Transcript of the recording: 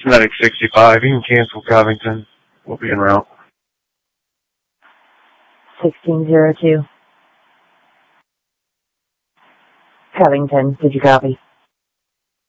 Medic 65, you can cancel Covington. We'll be en route. 1602. Covington, did you copy?